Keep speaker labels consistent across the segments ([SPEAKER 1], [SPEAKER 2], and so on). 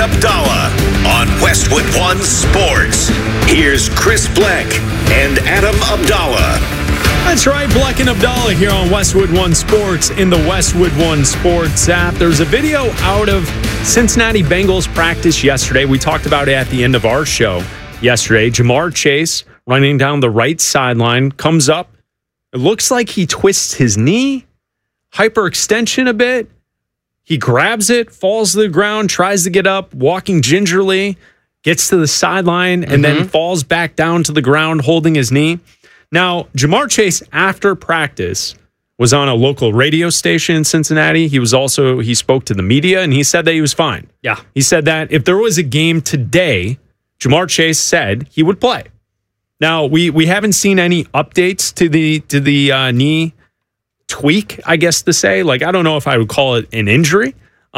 [SPEAKER 1] Abdallah on Westwood One Sports. Here's Chris Bleck and Adam Abdallah.
[SPEAKER 2] That's right, Bleck and Abdallah here on Westwood One Sports in the Westwood One Sports app. There's a video out of Cincinnati Bengals practice yesterday. We talked about it at the end of our show yesterday. Ja'Marr Chase running down the right sideline, comes up. It looks like he twists his knee, hyperextension a bit. He grabs it, falls to the ground, tries to get up, walking gingerly, gets to the sideline, and then falls back down to the ground holding his knee. Now, Ja'Marr Chase, after practice, was on a local radio station in Cincinnati. He spoke to the media, and he said that he was fine.
[SPEAKER 3] Yeah.
[SPEAKER 2] He said that if there was a game today, Ja'Marr Chase said he would play. Now, we haven't seen any updates to the knee tweak, I guess to say. Like, I don't know if I would call it an injury.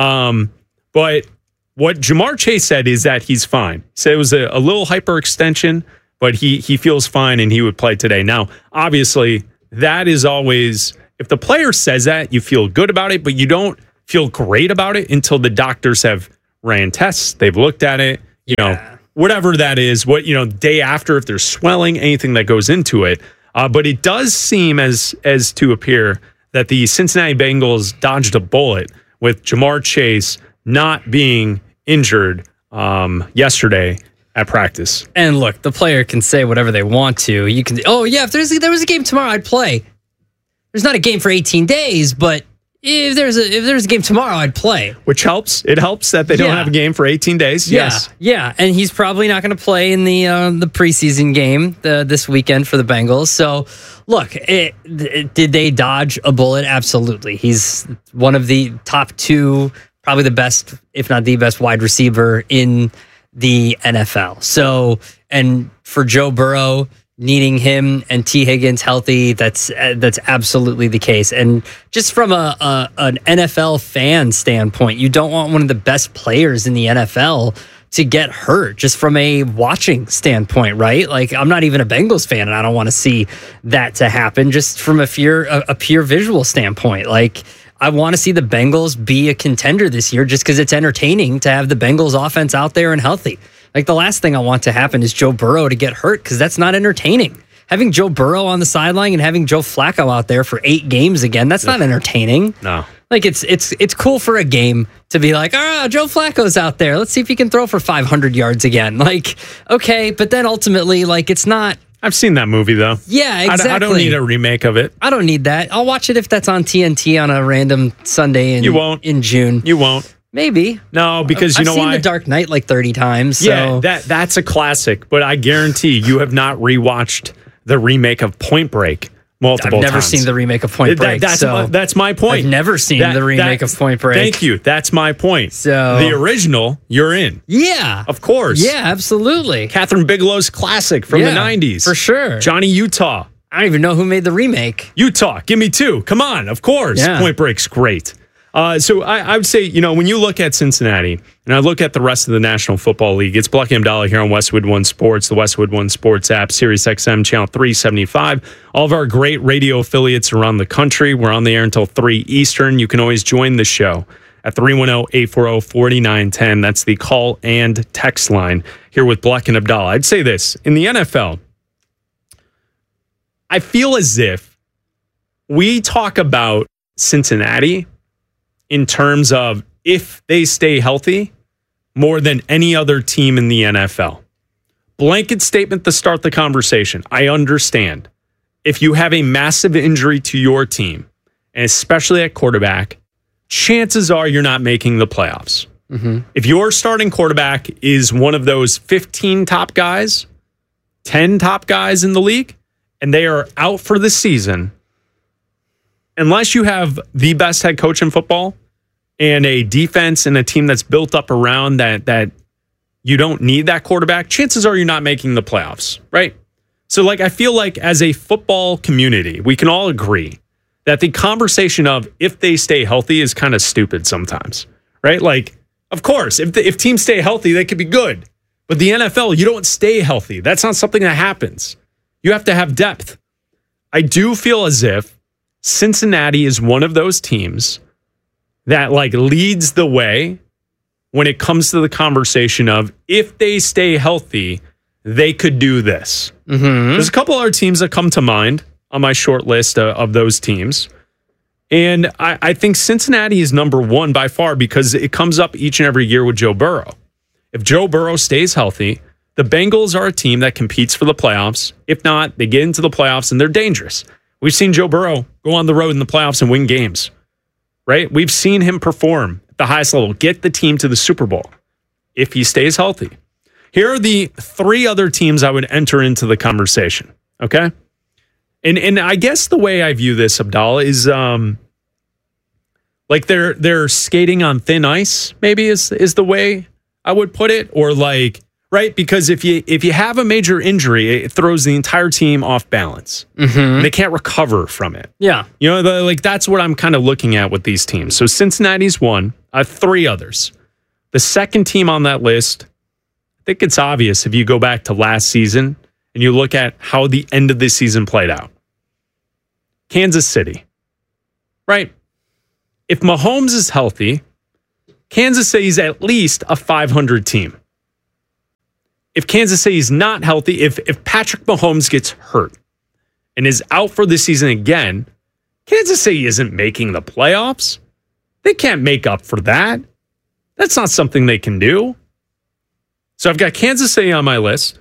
[SPEAKER 2] But what Ja'Marr Chase said is that he's fine. He said it was a little hyperextension, but he feels fine and he would play today. Now, obviously, that is always, if the player says that, you feel good about it, but you don't feel great about it until the doctors have ran tests, they've looked at it, you know, whatever that is, day after, if there's swelling, anything that goes into it. But it does seem as to appear that the Cincinnati Bengals dodged a bullet with Ja'Marr Chase not being injured yesterday at practice.
[SPEAKER 3] And look, the player can say whatever they want to. You can, if there was a game tomorrow, I'd play. There's not a game for 18 days, but if there's a game tomorrow, I'd play.
[SPEAKER 2] Which helps. It helps that they don't have a game for 18 days. Yes.
[SPEAKER 3] Yeah. And he's probably not going to play in the preseason game this weekend for the Bengals. So, look, did they dodge a bullet? Absolutely. He's one of the top two, probably the best, if not the best, wide receiver in the NFL. So, and for Joe Burrow, needing him and T. Higgins healthy, that's absolutely the case. And just from an NFL fan standpoint, you don't want one of the best players in the NFL to get hurt, just from a watching standpoint, right? Like, I'm not even a Bengals fan, and I don't want to see that to happen, just from a pure visual standpoint. Like, I want to see the Bengals be a contender this year just because it's entertaining to have the Bengals offense out there and healthy. Like, the last thing I want to happen is Joe Burrow to get hurt, because that's not entertaining. Having Joe Burrow on the sideline and having Joe Flacco out there for 8 games again, that's not entertaining.
[SPEAKER 2] No.
[SPEAKER 3] Like, it's cool for a game to be like, Joe Flacco's out there. Let's see if he can throw for 500 yards again. Like, okay, but then ultimately, like, it's not.
[SPEAKER 2] I've seen that movie, though.
[SPEAKER 3] Yeah, exactly.
[SPEAKER 2] I don't need a remake of it.
[SPEAKER 3] I don't need that. I'll watch it if that's on TNT on a random Sunday in June.
[SPEAKER 2] You won't.
[SPEAKER 3] Maybe.
[SPEAKER 2] No, because
[SPEAKER 3] I've seen The Dark Knight like 30 times. So.
[SPEAKER 2] Yeah, that's a classic. But I guarantee you have not rewatched the remake of Point Break multiple times.
[SPEAKER 3] I've never seen the remake of Point Break.
[SPEAKER 2] That's my point.
[SPEAKER 3] I've never seen the remake of Point Break.
[SPEAKER 2] Thank you. That's my point.
[SPEAKER 3] So
[SPEAKER 2] the original, you're in.
[SPEAKER 3] Yeah.
[SPEAKER 2] Of course.
[SPEAKER 3] Yeah, absolutely.
[SPEAKER 2] Catherine Bigelow's classic from the 90s.
[SPEAKER 3] For sure.
[SPEAKER 2] Johnny Utah.
[SPEAKER 3] I don't even know who made the remake.
[SPEAKER 2] Utah. Give me 2. Come on. Of course. Yeah. Point Break's great. So I would say, when you look at Cincinnati and I look at the rest of the National Football League, it's Bleck and Abdallah here on Westwood One Sports, the Westwood One Sports app, Sirius XM, channel 375. All of our great radio affiliates around the country. We're on the air until 3 Eastern. You can always join the show at 310-840-4910. That's the call and text line here with Bleck and Abdallah. I'd say this. In the NFL, I feel as if we talk about Cincinnati in terms of if they stay healthy more than any other team in the NFL. Blanket statement to start the conversation. I understand. If you have a massive injury to your team, and especially at quarterback, chances are you're not making the playoffs. Mm-hmm. If your starting quarterback is one of those 15 top guys, 10 top guys in the league, and they are out for the season, unless you have the best head coach in football and a defense and a team that's built up around that you don't need that quarterback, chances are you're not making the playoffs, right? So, I feel like as a football community, we can all agree that the conversation of if they stay healthy is kind of stupid sometimes, right? Of course, if teams stay healthy, they could be good. But the NFL, you don't stay healthy. That's not something that happens. You have to have depth. I do feel as if Cincinnati is one of those teams that leads the way when it comes to the conversation of if they stay healthy, they could do this. There's a couple other teams that come to mind on my short list of those teams. And I think Cincinnati is number one by far because it comes up each and every year with Joe Burrow. If Joe Burrow stays healthy, the Bengals are a team that competes for the playoffs. If not, they get into the playoffs and they're dangerous. We've seen Joe Burrow go on the road in the playoffs and win games, right? We've seen him perform at the highest level, get the team to the Super Bowl if he stays healthy. Here are the three other teams I would enter into the conversation, okay? And I guess the way I view this, Abdallah, is like they're skating on thin ice, maybe is the way I would put it. Or like, right? Because if you have a major injury, it throws the entire team off balance. They can't recover from it.
[SPEAKER 3] Yeah.
[SPEAKER 2] You know, like that's what I'm kind of looking at with these teams. So Cincinnati's one. I have three others. The second team on that list, I think it's obvious if you go back to last season and you look at how the end of this season played out. Kansas City, right? If Mahomes is healthy, Kansas City is at least a 500 team. If Kansas City is not healthy, if Patrick Mahomes gets hurt and is out for the season again, Kansas City isn't making the playoffs. They can't make up for that. That's not something they can do. So I've got Kansas City on my list.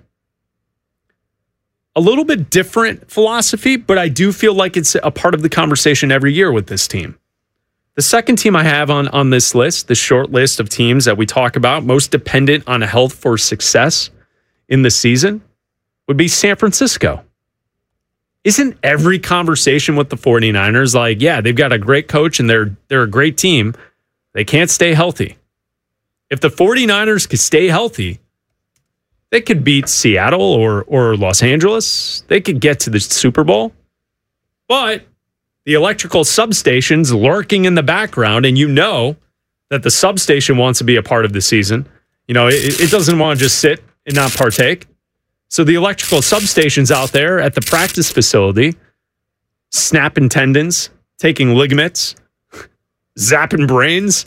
[SPEAKER 2] A little bit different philosophy, but I do feel like it's a part of the conversation every year with this team. The second team I have on this list, the short list of teams that we talk about, most dependent on health for success in the season, would be San Francisco. Isn't every conversation with the 49ers like, yeah, they've got a great coach and they're a great team. They can't stay healthy. If the 49ers could stay healthy, they could beat Seattle or Los Angeles. They could get to the Super Bowl. But the electrical substation's lurking in the background, and you know that the substation wants to be a part of the season. You know, it doesn't want to just sit and not partake. So the electrical substation's out there at the practice facility, snapping tendons, taking ligaments, zapping brains.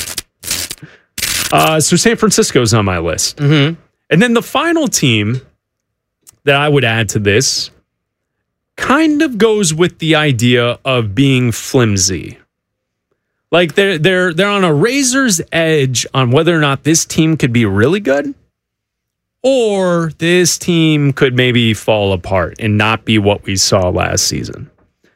[SPEAKER 2] So San Francisco's on my list. And then the final team that I would add to this kind of goes with the idea of being flimsy. Like they're on a razor's edge on whether or not this team could be really good or this team could maybe fall apart and not be what we saw last season.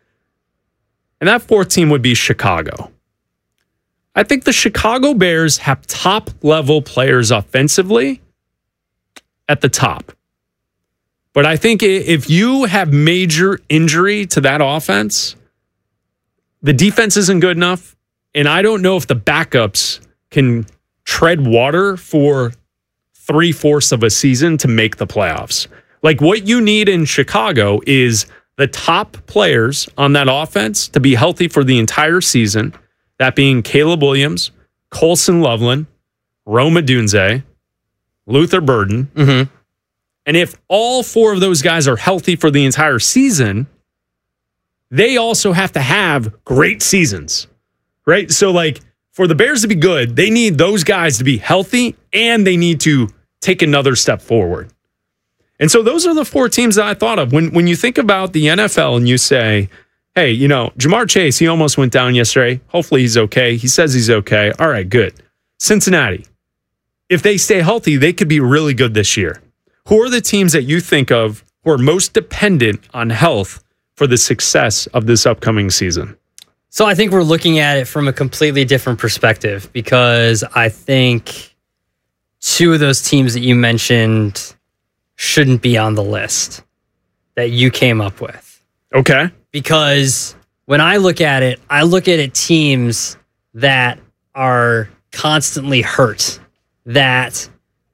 [SPEAKER 2] And that fourth team would be Chicago. I think the Chicago Bears have top-level players offensively at the top. But I think if you have major injury to that offense, the defense isn't good enough. And I don't know if the backups can tread water for 3/4 of a season to make the playoffs. Like what you need in Chicago is the top players on that offense to be healthy for the entire season. That being Caleb Williams, Colson Loveland, Rome Odunze, Luther Burden. And if all four of those guys are healthy for the entire season, they also have to have great seasons, right? So like for the Bears to be good, they need those guys to be healthy and they need to take another step forward. And so those are the four teams that I thought of. When you think about the NFL and you say, hey, you know, Jamar Chase, he almost went down yesterday. Hopefully he's okay. He says he's okay. All right, good. Cincinnati, if they stay healthy, they could be really good this year. Who are the teams that you think of who are most dependent on health for the success of this upcoming season?
[SPEAKER 3] So I think we're looking at it from a completely different perspective because I think two of those teams that you mentioned shouldn't be on the list that you came up with.
[SPEAKER 2] Okay.
[SPEAKER 3] Because when I look at it teams that are constantly hurt, that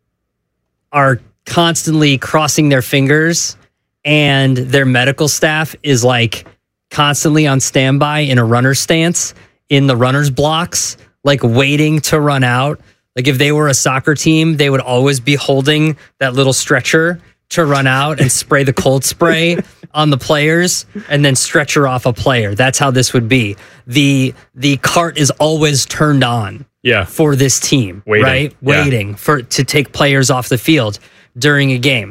[SPEAKER 3] are constantly crossing their fingers, and their medical staff is like constantly on standby in a runner's stance in the runner's blocks, like waiting to run out. Like if they were a soccer team, they would always be holding that little stretcher to run out and spray the cold spray on the players and then stretcher off a player. That's how this would be. The cart is always turned on for this team, right? Waiting to take players off the field during a game.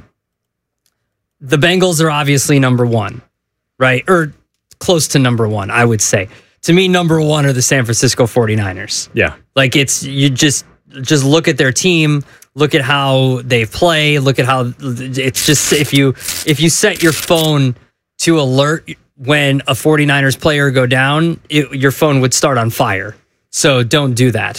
[SPEAKER 3] The Bengals are obviously number one, right? Or close to number one, I would say. To me, number one are the San Francisco 49ers.
[SPEAKER 2] Yeah.
[SPEAKER 3] Like you just look at their team, look at how they play, look at how it's just if you set your phone to alert when a 49ers player go down, your phone would start on fire. So don't do that.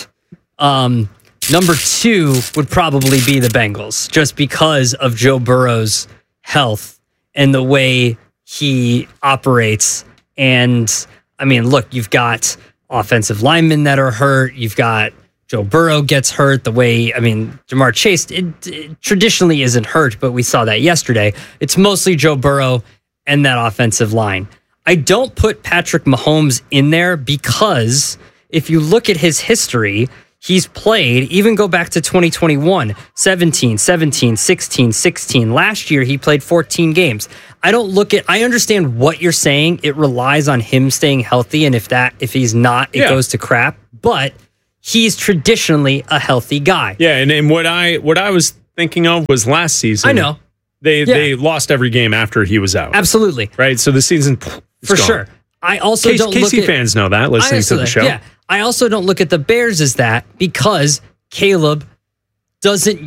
[SPEAKER 3] Number two would probably be the Bengals, just because of Joe Burrow's health and the way he operates. And I mean, look, you've got offensive linemen that are hurt. You've got Joe Burrow gets hurt the way, I mean, Jamar Chase it traditionally isn't hurt, but we saw that yesterday. It's mostly Joe Burrow and that offensive line. I don't put Patrick Mahomes in there because if you look at his history, he's played, even go back to 2021, 17, 17, 16, 16. Last year, he played 14 games. I understand what you're saying. It relies on him staying healthy. And if he's not, it goes to crap. But he's traditionally a healthy guy.
[SPEAKER 2] Yeah. And what I was thinking of was last season.
[SPEAKER 3] I know.
[SPEAKER 2] They lost every game after he was out.
[SPEAKER 3] Absolutely.
[SPEAKER 2] Right. So the season
[SPEAKER 3] for
[SPEAKER 2] gone.
[SPEAKER 3] Sure. I also don't look
[SPEAKER 2] KC
[SPEAKER 3] at
[SPEAKER 2] fans know that listening to the show.
[SPEAKER 3] Yeah. I also don't look at the Bears as that because Caleb doesn't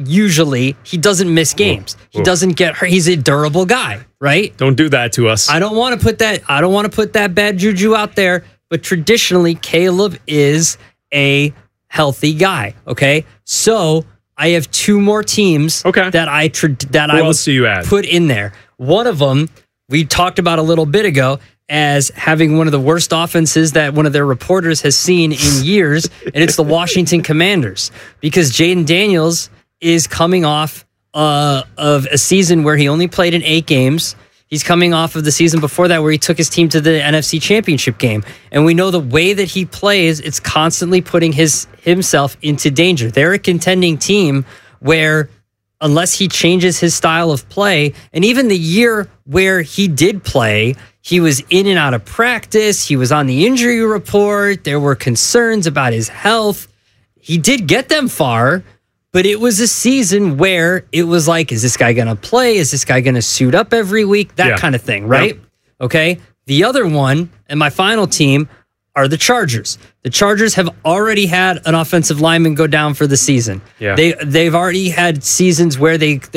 [SPEAKER 3] miss games. He doesn't get hurt. He's a durable guy, right?
[SPEAKER 2] Don't do that to us.
[SPEAKER 3] I don't want to put that bad juju out there, but traditionally Caleb is a healthy guy, okay? So, I have two more teams that I would put in there. One of them we talked about a little bit ago as having one of the worst offenses that one of their reporters has seen in years, and it's the Washington Commanders, because Jaden Daniels is coming off of a season where he only played in 8 games. He's coming off of the season before that where he took his team to the NFC Championship game. And we know the way that he plays, it's constantly putting himself into danger. They're a contending team where unless he changes his style of play, and even the year where he did play, he was in and out of practice. He was on the injury report. There were concerns about his health. He did get them far, but it was a season where it was like, is this guy going to play? Is this guy going to suit up every week? That kind of thing, right? Yep. Okay. The other one and my final team are the Chargers. The Chargers have already had an offensive lineman go down for the season. Yeah. They've already had seasons where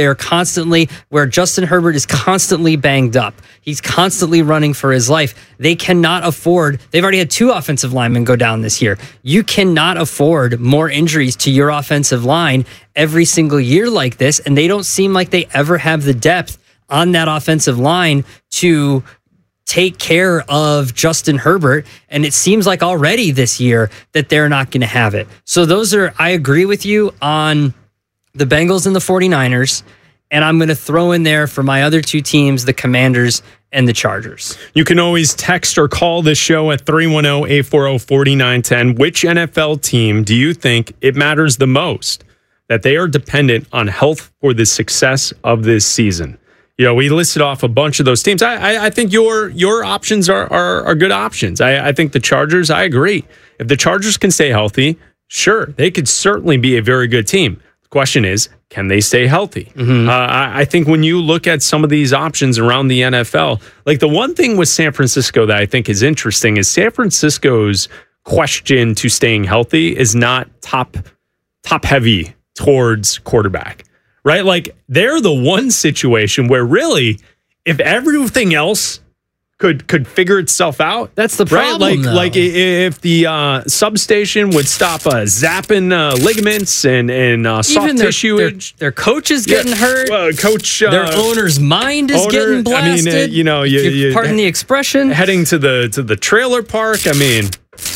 [SPEAKER 3] where Justin Herbert is constantly banged up. He's constantly running for his life. They've already had 2 offensive linemen go down this year. You cannot afford more injuries to your offensive line every single year like this, and they don't seem like they ever have the depth on that offensive line to take care of Justin Herbert, and it seems like already this year that they're not going to have it. So I agree with you on the Bengals and the 49ers, and I'm going to throw in there for my other 2 teams, the Commanders and the Chargers.
[SPEAKER 2] You can always text or call this show at 310-840-4910. Which NFL team do you think it matters the most that they are dependent on health for the success of this season? You know, we listed off a bunch of those teams. I think your options are good options. I think the Chargers, I agree. If the Chargers can stay healthy, sure, they could certainly be a very good team. The question is, can they stay healthy? Mm-hmm. I think when you look at some of these options around the NFL, like the one thing with San Francisco that I think is interesting is San Francisco's question to staying healthy is not top heavy towards quarterback. Right? Like they're the one situation where really, if everything else could figure itself out,
[SPEAKER 3] that's the problem.
[SPEAKER 2] Right? Like if the substation would stop zapping ligaments and soft tissue.
[SPEAKER 3] Their coach is getting hurt.
[SPEAKER 2] Their
[SPEAKER 3] owner's mind is getting blasted.
[SPEAKER 2] I mean, you
[SPEAKER 3] pardon the expression.
[SPEAKER 2] Heading to the trailer park. I mean,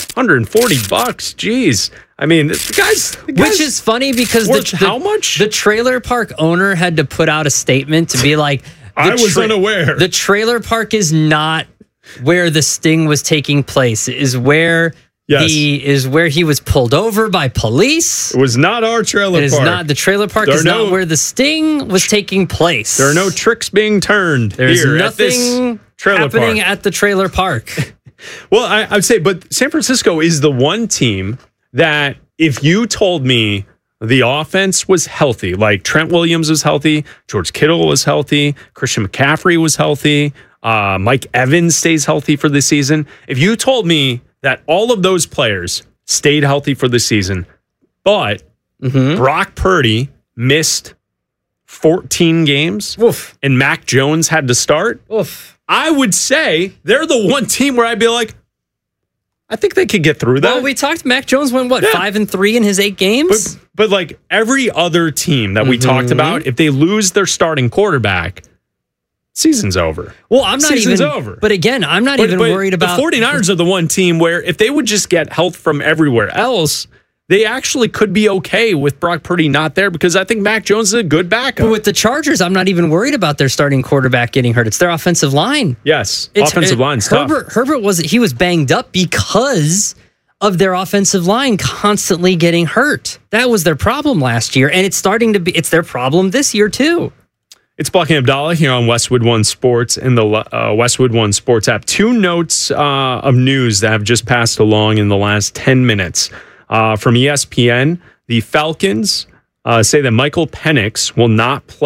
[SPEAKER 2] $140. Geez. I mean, the guys,
[SPEAKER 3] which is funny because
[SPEAKER 2] how much
[SPEAKER 3] the trailer park owner had to put out a statement to be like,
[SPEAKER 2] I was unaware.
[SPEAKER 3] The trailer park is not where the sting was taking place. It is where
[SPEAKER 2] Yes.
[SPEAKER 3] is where he was pulled over by police.
[SPEAKER 2] It was not our trailer
[SPEAKER 3] It is
[SPEAKER 2] park.
[SPEAKER 3] not the trailer park. Is not where the sting was taking place.
[SPEAKER 2] There are no tricks being turned.
[SPEAKER 3] There's
[SPEAKER 2] here
[SPEAKER 3] nothing happening at the trailer park.
[SPEAKER 2] Well, I would say, but San Francisco is the one team that if you told me the offense was healthy, like Trent Williams was healthy, George Kittle was healthy, Christian McCaffrey was healthy, Mike Evans stays healthy for the season. If you told me that all of those players stayed healthy for the season, but Brock Purdy missed 14 games and Mac Jones had to start, I would say they're the one team where I'd be like, I think they could get through that.
[SPEAKER 3] Well, we talked. Mac Jones went 5-3 in his 8 games.
[SPEAKER 2] But like every other team that we talked about, if they lose their starting quarterback, season's over.
[SPEAKER 3] Well, I'm not
[SPEAKER 2] season's
[SPEAKER 3] even
[SPEAKER 2] over.
[SPEAKER 3] But again, I'm not even worried about
[SPEAKER 2] the 49ers are the one team where if they would just get health from everywhere else, they actually could be okay with Brock Purdy not there because I think Mac Jones is a good backup.
[SPEAKER 3] But with the Chargers, I'm not even worried about their starting quarterback getting hurt. It's their offensive line.
[SPEAKER 2] Yes, offensive line's tough.
[SPEAKER 3] Herbert was banged up because of their offensive line constantly getting hurt. That was their problem last year, and it's their problem this year too.
[SPEAKER 2] It's Buck and Abdallah here on Westwood One Sports and the Westwood One Sports app. 2 notes of news that have just passed along in the last 10 minutes. From ESPN, the Falcons say that Michael Penix will not play